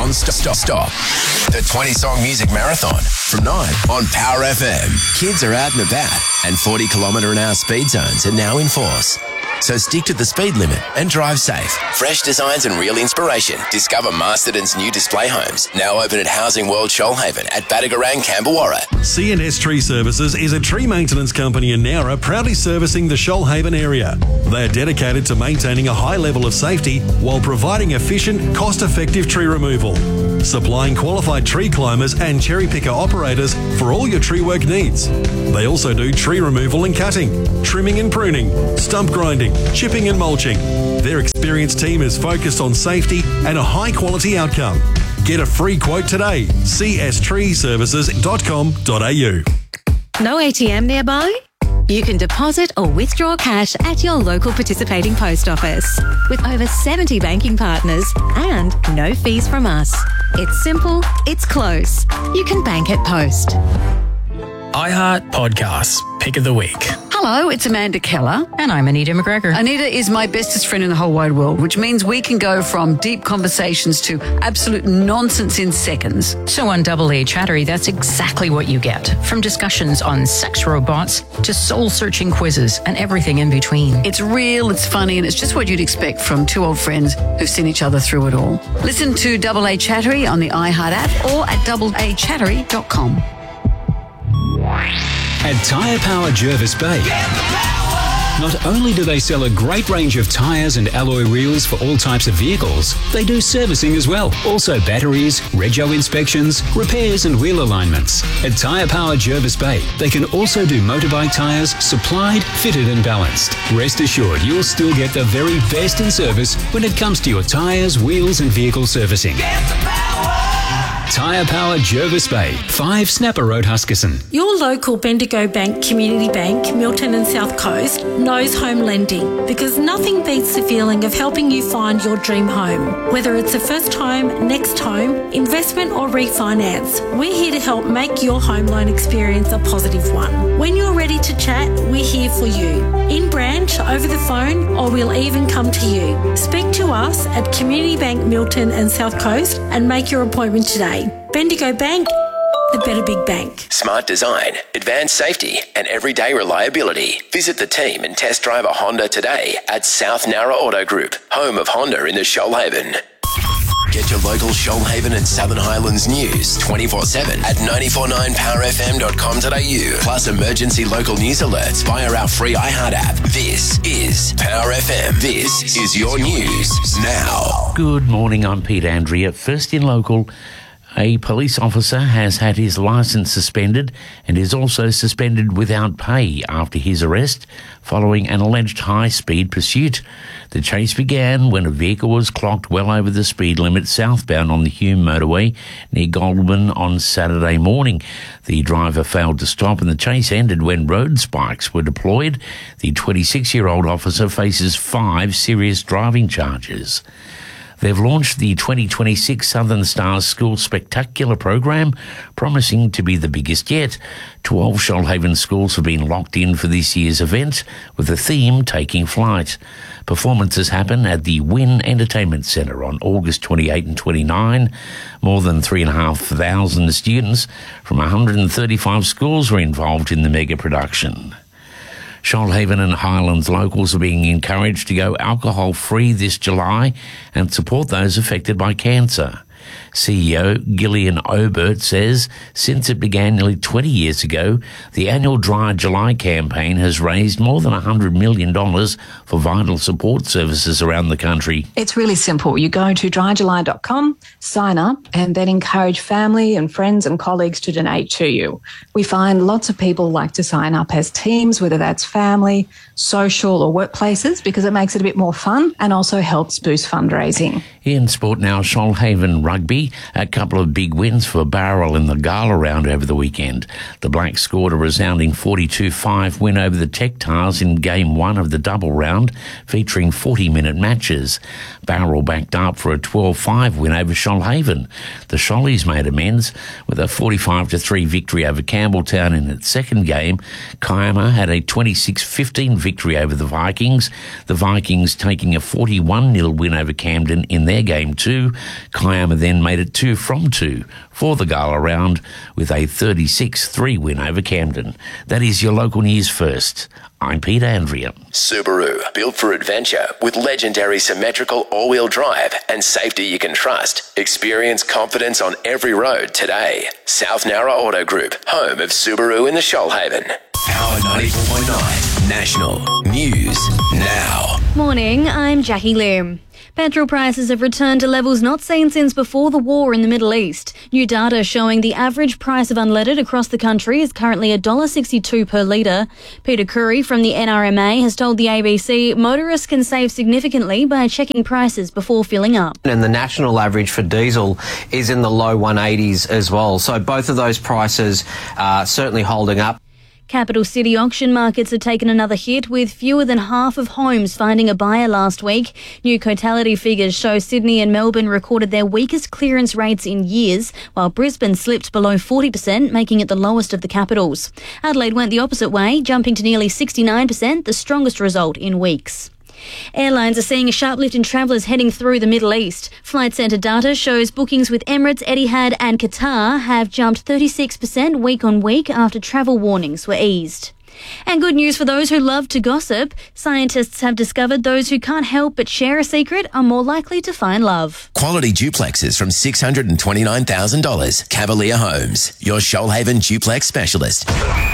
non-stop. The 20-song music marathon from 9 on Power FM. Kids are out and about, and 40km/h speed zones are now in force. So stick to the speed limit and drive safe. Fresh designs and real inspiration. Discover Masterton's new display homes, now open at Housing World Shoalhaven at Badagarang, Cambawarra. C&S Tree Services is a tree maintenance company in Nowra proudly servicing the Shoalhaven area. They are dedicated to maintaining a high level of safety while providing efficient, cost-effective tree removal. Supplying qualified tree climbers and cherry picker operators for all your tree work needs. They also do tree removal and cutting, trimming and pruning, stump grinding, chipping and mulching. Their experienced team is focused on safety and a high-quality outcome. Get a free quote today. cstreeservices.com.au. No ATM nearby? You can deposit or withdraw cash at your local participating post office with over 70 banking partners and no fees from us. It's simple, it's close. You can bank at Post. iHeart Podcasts, Pick of the Week. Hello, it's Amanda Keller. And I'm Anita McGregor. Anita is my bestest friend in the whole wide world, which means we can go from deep conversations to absolute nonsense in seconds. So on Double A Chattery, that's exactly what you get. From discussions on sex robots to soul-searching quizzes and everything in between. It's real, it's funny, and it's just what you'd expect from two old friends who've seen each other through it all. Listen to Double A Chattery on the iHeart app or at doubleachattery.com. At Tyre Power Jervis Bay, not only do they sell a great range of tyres and alloy wheels for all types of vehicles, they do servicing as well. Also batteries, rego inspections, repairs and wheel alignments. At Tyre Power Jervis Bay, they can also do motorbike tyres supplied, fitted and balanced. Rest assured you'll still get the very best in service when it comes to your tyres, wheels and vehicle servicing. Tyre Power Jervis Bay, 5 Snapper Road, Huskisson. Your local Bendigo Bank Community Bank, Milton and South Coast, knows home lending because nothing beats the feeling of helping you find your dream home. Whether it's a first home, next home, investment or refinance, we're here to help make your home loan experience a positive one. When you're ready to chat, we're here for you. In branch, over the phone, or we'll even come to you. Speak to us at Community Bank Milton and South Coast and make your appointment today. Bendigo Bank, the better big bank. Smart design, advanced safety and everyday reliability. Visit the team and test drive a Honda today at South Nowra Auto Group, home of Honda in the Shoalhaven. Get your local Shoalhaven and Southern Highlands news 24/7 at 949powerfm.com.au. Plus emergency local news alerts via our free iHeart app. This is Power FM. This is your news now. Good morning, I'm Pete Andrea. First in local, a police officer has had his licence suspended and is also suspended without pay after his arrest following an alleged high-speed pursuit. The chase began when a vehicle was clocked well over the speed limit southbound on the Hume motorway near Goulburn on Saturday morning. The driver failed to stop and the chase ended when road spikes were deployed. The 26-year-old officer faces 5 serious driving charges. They've launched the 2026 Southern Stars School Spectacular program, promising to be the biggest yet. 12 Shoalhaven schools have been locked in for this year's event, with the theme taking flight. Performances happen at the Wynn Entertainment Centre on August 28 and 29. More than 3,500 students from 135 schools were involved in the mega production. Shoalhaven and Highlands locals are being encouraged to go alcohol-free this July and support those affected by cancer. CEO Gillian Obert says since it began nearly 20 years ago, the annual Dry July campaign has raised more than $100 million for vital support services around the country. It's really simple. You go to dryjuly.com, sign up, and then encourage family and friends and colleagues to donate to you. We find lots of people like to sign up as teams, whether that's family, social or workplaces, because it makes it a bit more fun and also helps boost fundraising. In sport now, Shoalhaven Rugby, a couple of big wins for Bowral in the Gala round over the weekend. The Blacks scored a resounding 42-5 win over the Tech Tars in Game 1 of the double round, featuring 40-minute matches. Bowral backed up for a 12-5 win over Shoalhaven. The Shollies made amends with a 45-3 victory over Campbelltown in its second game. Kiama had a 26-15 victory over the Vikings. The Vikings taking a 41-0 win over Camden in their Game 2. Kiama then then made it 2-from-2 for the gala round with a 36-3 win over Camden. That is your local news first. I'm Peter Andrea. Subaru, built for adventure with legendary symmetrical all-wheel drive and safety you can trust. Experience confidence on every road today. South Nowra Auto Group, home of Subaru in the Shoalhaven. Power 94.9 National News Now. Morning, I'm Jackie Lim. Petrol prices have returned to levels not seen since before the war in the Middle East. New data showing the average price of unleaded across the country is currently $1.62 per litre. Peter Curry from the NRMA has told the ABC motorists can save significantly by checking prices before filling up. And the national average for diesel is in the low 180s as well. So both of those prices are certainly holding up. Capital city auction markets have taken another hit, with fewer than half of homes finding a buyer last week. New Cotality figures show Sydney and Melbourne recorded their weakest clearance rates in years, while Brisbane slipped below 40%, making it the lowest of the capitals. Adelaide went the opposite way, jumping to nearly 69%, the strongest result in weeks. Airlines are seeing a sharp lift in travellers heading through the Middle East. Flight Centre data shows bookings with Emirates, Etihad and Qatar have jumped 36% week on week after travel warnings were eased. And good news for those who love to gossip. Scientists have discovered those who can't help but share a secret are more likely to find love. Quality duplexes from $629,000. Cavalier Homes, your Shoalhaven duplex specialist.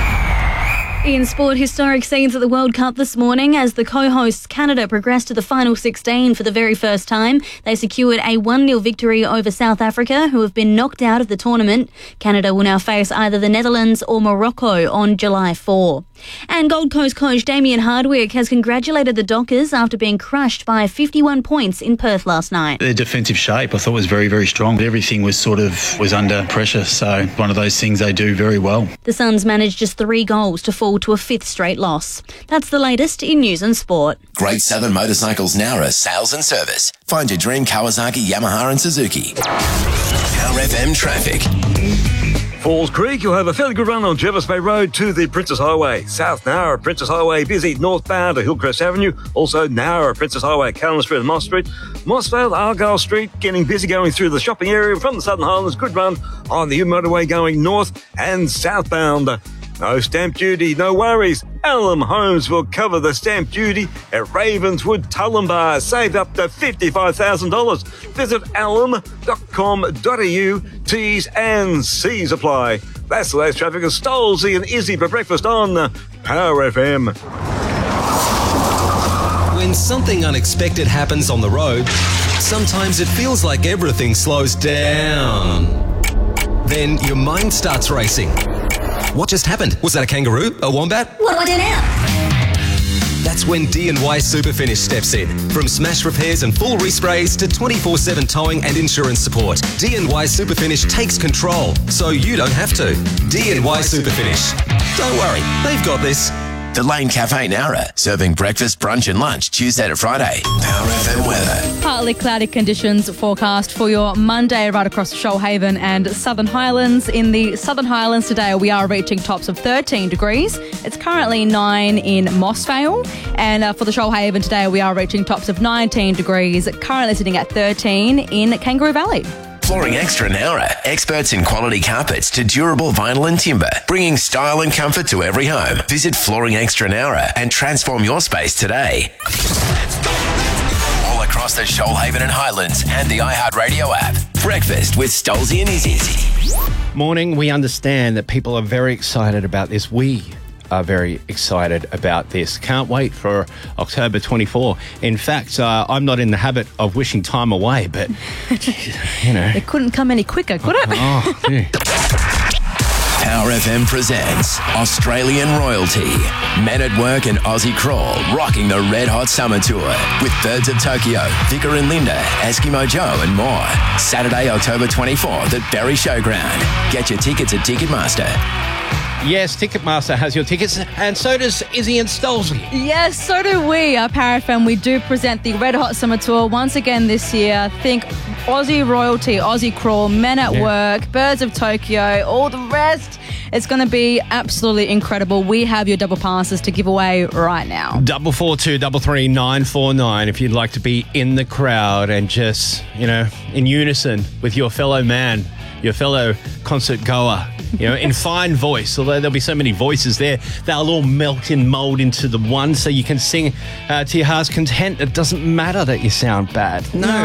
In sport, historic scenes at the World Cup this morning as the co-hosts Canada progressed to the final 16 for the very first time. They secured a 1-0 victory over South Africa, who have been knocked out of the tournament. Canada will now face either the Netherlands or Morocco on July 4. And Gold Coast coach Damien Hardwick has congratulated the Dockers after being crushed by 51 points in Perth last night. Their defensive shape I thought was very, very strong. Everything was under pressure, so one of those things they do very well. The Suns managed just 3 goals to fall to a 5th straight loss. That's the latest in news and sport. Great Southern Motorcycles Nowra sales and service. Find your dream Kawasaki, Yamaha and Suzuki. Power FM traffic. Falls Creek, you'll have a fairly good run on Jervis Bay Road to the Princess Highway. South Nowra, Princess Highway busy, northbound to Hillcrest Avenue. Also Nowra, Princess Highway, Callan Street and Moss Street. Mossvale, Argyle Street, getting busy going through the shopping area from the Southern Highlands. Good run on the motorway going north and southbound. No stamp duty, no worries. Alum Homes will cover the stamp duty at Ravenswood, Tullambar. Save up to $55,000. Visit alum.com.au. T's and C's apply. That's the latest traffic of Stolzy and Izzy for breakfast on Power FM. When something unexpected happens on the road, sometimes it feels like everything slows down. Then your mind starts racing. What just happened? Was that a kangaroo? A wombat? What do I do now? That's when D&Y Superfinish steps in. From smash repairs and full resprays to 24/7 towing and insurance support, D&Y Superfinish takes control so you don't have to. D&Y Superfinish. Don't worry, they've got this. The Lane Cafe Nowra, serving breakfast, brunch and lunch Tuesday to Friday. Power FM weather. Partly cloudy conditions forecast for your Monday right across Shoalhaven and Southern Highlands. In the Southern Highlands today, we are reaching tops of 13 degrees. It's currently 9 in Mossvale. And for the Shoalhaven today, we are reaching tops of 19 degrees, currently sitting at 13 in Kangaroo Valley. Flooring Extra Nowra, experts in quality carpets to durable vinyl and timber, bringing style and comfort to every home. Visit Flooring Extra Nowra and transform your space today. All across the Shoalhaven and Highlands and the iHeartRadio app. Breakfast with Stolzy and Izzy. Morning, we understand that people are very excited about this. We are very excited about this. Can't wait for October 24. In fact, I'm not in the habit of wishing time away, but, you know. It couldn't come any quicker, could it? Oh, yeah. Power FM presents Australian Royalty, Men at Work and Aussie Crawl, rocking the Red Hot Summer Tour with Birds of Tokyo, Vicar and Linda, Eskimo Joe and more. Saturday, October 24th at Berry Showground. Get your tickets at Ticketmaster. Yes, Ticketmaster has your tickets, and so does Izzy and Stolzy. Yes, so do we. Power FM, we do present the Red Hot Summer Tour once again this year. Think Aussie Royalty, Aussie Crawl, Men at Work, Birds of Tokyo, all the rest. It's going to be absolutely incredible. We have your double passes to give away right now. 442 33 949 if you'd like to be in the crowd and just, in unison with your fellow man, your fellow concert goer, in fine voice. Although there'll be so many voices there, they'll all melt and mould into the one so you can sing to your heart's content. It doesn't matter that you sound bad.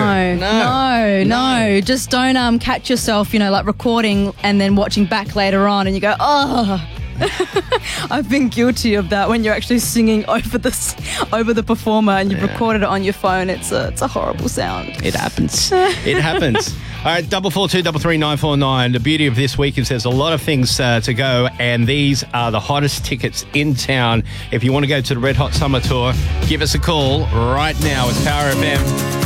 No. Just don't catch yourself, like recording and then watching back later on and you go, oh... I've been guilty of that when you're actually singing over the performer and you've recorded it on your phone. It's a horrible sound. It happens. It happens. All right, 442 33 949. The beauty of this week is there's a lot of things to go, and these are the hottest tickets in town. If you want to go to the Red Hot Summer Tour, give us a call right now. It's Power FM.